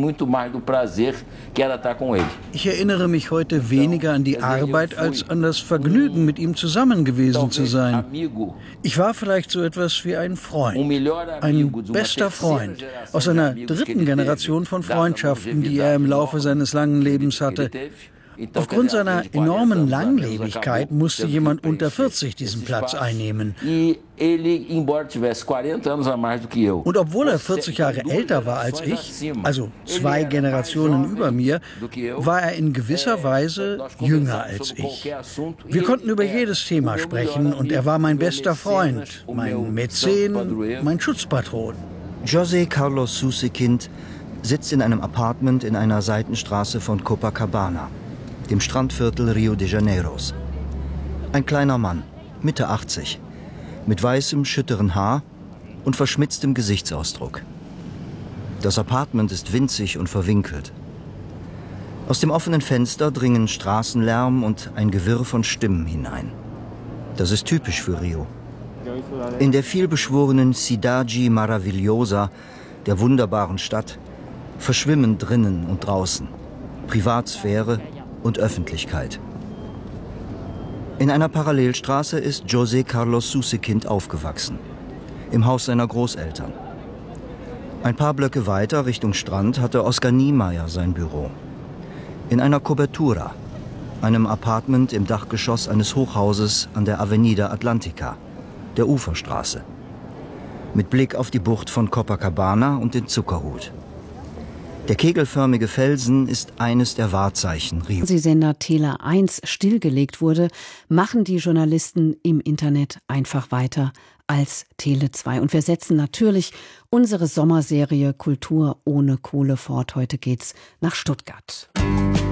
Ich erinnere mich heute weniger an die Arbeit als an das Vergnügen, mit ihm zusammen gewesen zu sein. Ich war vielleicht so etwas wie ein Freund, ein bester Freund aus einer dritten Generation von Freundschaften, die er im Laufe seines langen Lebens hatte. Aufgrund seiner enormen Langlebigkeit musste jemand unter 40 diesen Platz einnehmen. Und obwohl er 40 Jahre älter war als ich, also 2 Generationen über mir, war er in gewisser Weise jünger als ich. Wir konnten über jedes Thema sprechen und er war mein bester Freund, mein Mäzen, mein Schutzpatron. José Carlos Susekind sitzt in einem Apartment in einer Seitenstraße von Copacabana, dem Strandviertel Rio de Janeiros. Ein kleiner Mann, Mitte 80, mit weißem, schütteren Haar und verschmitztem Gesichtsausdruck. Das Apartment ist winzig und verwinkelt. Aus dem offenen Fenster dringen Straßenlärm und ein Gewirr von Stimmen hinein. Das ist typisch für Rio. In der vielbeschworenen Cidade Maravilhosa, der wunderbaren Stadt, verschwimmen drinnen und draußen Privatsphäre und Öffentlichkeit. In einer Parallelstraße ist José Carlos Susekind aufgewachsen, im Haus seiner Großeltern. Ein paar Blöcke weiter Richtung Strand hatte Oskar Niemeyer sein Büro. In einer Cobertura, einem Apartment im Dachgeschoss eines Hochhauses an der Avenida Atlantica, der Uferstraße, mit Blick auf die Bucht von Copacabana und den Zuckerhut. Der kegelförmige Felsen ist eines der Wahrzeichen Rios. Die Sender Tele 1 stillgelegt wurde, machen die Journalisten im Internet einfach weiter als Tele 2. Und wir setzen natürlich unsere Sommerserie Kultur ohne Kohle fort. Heute geht's nach Stuttgart.